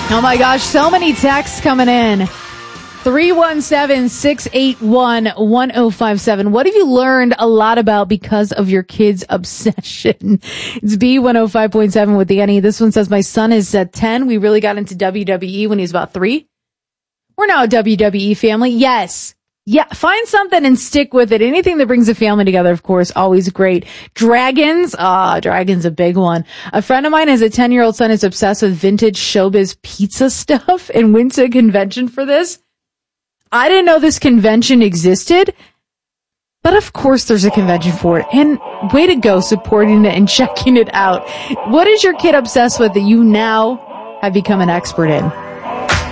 Oh my gosh, so many texts coming in. 317-681-1057. What have you learned a lot about because of your kid's obsession? It's B105.7 with Annie. This one says, my son is 10. We really got into WWE when he was about 3. We're now a WWE family. Yes. Yeah, find something and stick with it. Anything that brings a family together, of course, always great. Dragons. Dragons a big one. A friend of mine has a 10-year-old son who's obsessed with vintage showbiz pizza stuff and went to a convention for this. I didn't know this convention existed, but of course there's a convention for it. And way to go supporting it and checking it out. What is your kid obsessed with that you now have become an expert in?